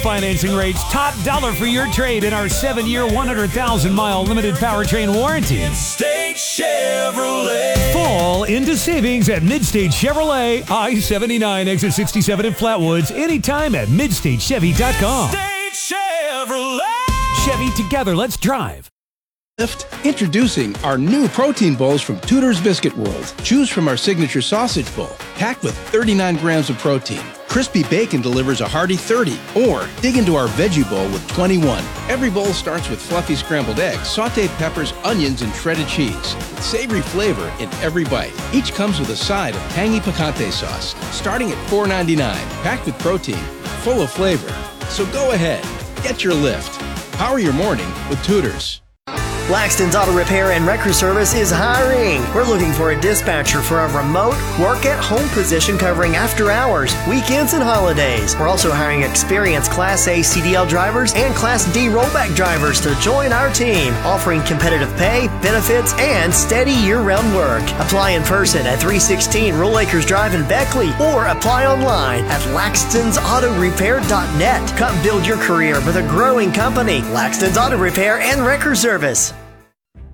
financing rates, top dollar for your trade in our 7-year, 100,000-mile limited powertrain warranty. Midstate Chevrolet. Fall into savings at Midstate Chevrolet, I-79, exit 67 in Flatwoods, anytime at MidstateChevy.com. Midstate Chevrolet. Chevy, together, let's drive. Introducing our new protein bowls from Tudor's Biscuit World. Choose from our signature sausage bowl, packed with 39 grams of protein. Crispy bacon delivers a hearty 30, or dig into our veggie bowl with 21. Every bowl starts with fluffy scrambled eggs, sauteed peppers, onions, and shredded cheese, with savory flavor in every bite. Each comes with a side of tangy picante sauce, starting at $4.99, packed with protein, full of flavor. So go ahead, get your lift. Power your morning with Tudor's. Laxton's Auto Repair and Wrecker Service is hiring. We're looking for a dispatcher for a remote, work-at-home position covering after hours, weekends, and holidays. We're also hiring experienced Class A CDL drivers and Class D rollback drivers to join our team, offering competitive pay, benefits, and steady year-round work. Apply in person at 316 Rural Acres Drive in Beckley, or apply online at laxtonsautorepair.net. Come build your career with a growing company, Laxton's Auto Repair and Wrecker Service.